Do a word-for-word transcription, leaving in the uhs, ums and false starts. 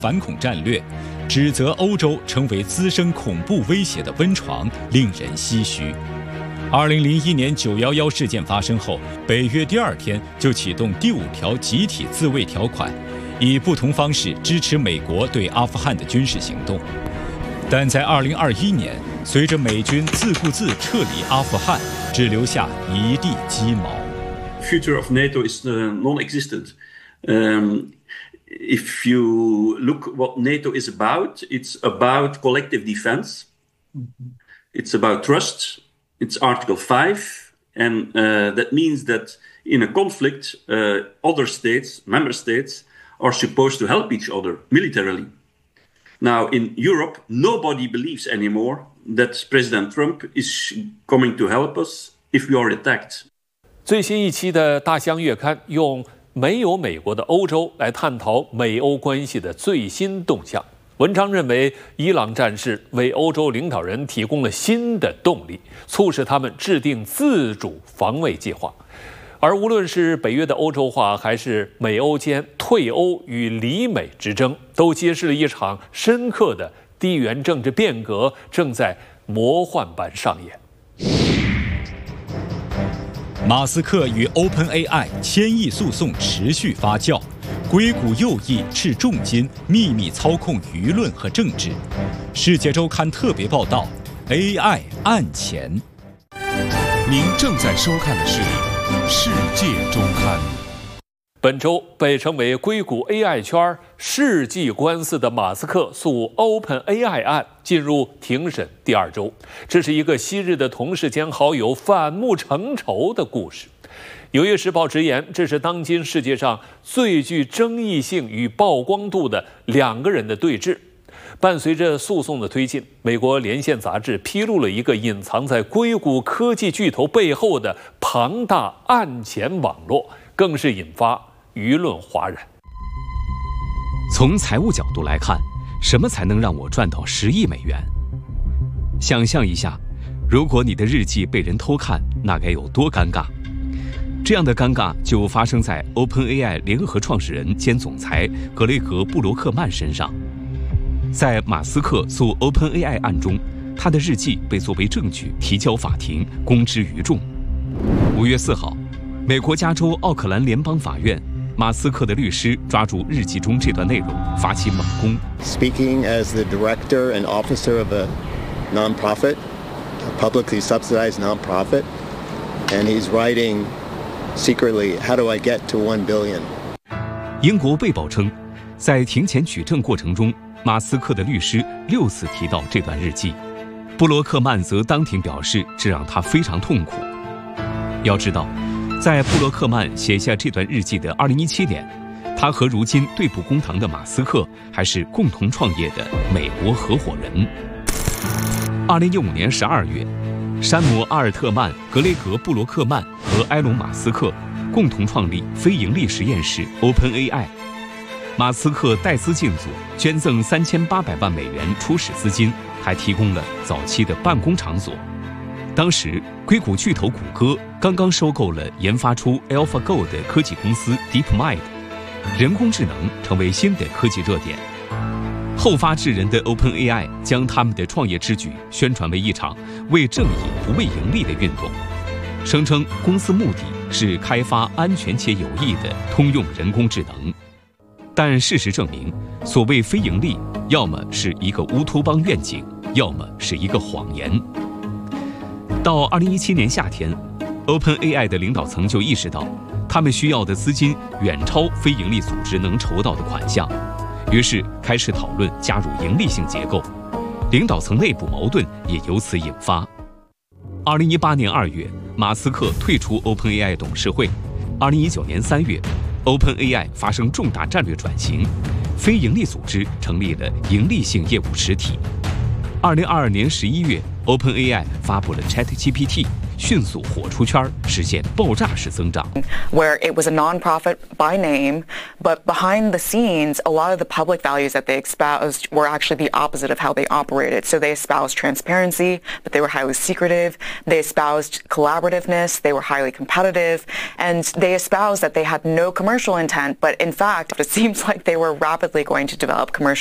反恐战略，指责欧洲成为滋生恐怖威胁的温床，令人唏嘘。二零零一年九一一事件发生后，北约第二天就启动第五条集体自卫条款，以不同方式支持美国对阿富汗的军事行动。但在二零二一年，随着美军自顾自撤离阿富汗，只留下一地鸡毛。 Future of NATO is uh, non-existent. Um, if you look what NATO is about, it's about collective defense. It's about trust. It's Article five, and uh, that means that in a conflict, uh, other states, member states, are supposed to help each other militarily. Now, in Europe, nobody believes anymore that President Trump is coming to help us if we are attacked. 最新一期的《大西洋月刊》用没有美国的欧洲来探讨美欧关系的最新动向。文章认为，伊朗战事为欧洲领导人提供了新的动力，促使他们制定自主防卫计划。而无论是北约的欧洲化，还是美欧间退欧与离美之争，都揭示了一场深刻的地缘政治变革正在魔幻般上演。 马斯克与 OpenAI 千亿诉讼持续发酵，硅谷右翼斥重金秘密操控舆论和政治。世界周刊特别报道 ：A I 案前。 您正在收看的是《世界周刊》。 本周被称为硅谷 A I 圈世纪官司的马斯克诉 OpenAI 案进入庭审第二周，这是一个昔日的同事兼好友反目成仇的故事。纽约时报直言，这是当今世界上最具争议性与曝光度的两个人的对峙。伴随着诉讼的推进，美国连线杂志披露了一个隐藏在硅谷科技巨头背后的庞大案前网络，更是引发舆论哗然。 从财务角度来看，什么才能让我赚到十亿美元？想象一下，如果你的日记被人偷看，那该有多尴尬？这样的尴尬就发生在 OpenAI 联合创始人兼总裁格雷格·布罗克曼身上。在马斯克诉 OpenAI 案中，他的日记被作为证据提交法庭，公之于众。五月四号，美国加州奥克兰联邦法院，马斯克的律师抓住日记中这段内容，发起猛攻。 Speaking as the director and officer of a nonprofit, a publicly subsidized nonprofit, and he's writing secretly, how do I get to one billion? 英国卫报称，在庭前举证过程中，马斯克的律师六次提到这段日记，布罗克曼则当庭表示，这让他非常痛苦。要知道，在布罗克曼写下这段日记的二零一七年，他和如今对簿公堂的马斯克还是共同创业的美国合伙人。二零一五年十二月，山姆·阿尔特曼、格雷格·布罗克曼和埃隆·马斯克共同创立非营利实验室 OpenAI。马斯克带资进组，捐赠三千八百万美元初始资金，还提供了早期的办公场所。当时，硅谷巨头谷歌刚刚收购了研发出 AlphaGo 的科技公司 DeepMind， 人工智能成为新的科技热点。后发制人的 OpenAI 将他们的创业之举宣传为一场为正义不为盈利的运动，声称公司目的是开发安全且有益的通用人工智能。但事实证明，所谓非盈利，要么是一个乌托邦愿景，要么是一个谎言。到二零一七年夏天 ，OpenAI 的领导层就意识到，他们需要的资金远超非盈利组织能筹到的款项，于是开始讨论加入盈利性结构，领导层内部矛盾也由此引发。二零一八年二月，马斯克退出 OpenAI 董事会。二零一九年三月。OpenAI 发生重大战略转型，非营利组织成立了盈利性业务实体。二零二二年十一月 ，OpenAI 发布了 ChatGPT， 迅速火出圈，实现爆炸式增长。 Where it was a non-profit by name, but behind the scenes, a lot of the public values that they espoused were actually the opposite of how they operated. So they espoused transparency, but they were highly secretive. They espoused collaborativeness. They were highly competitive. And they espoused that they had no commercial intent, but in fact, it seems like they were rapidly going to develop commercial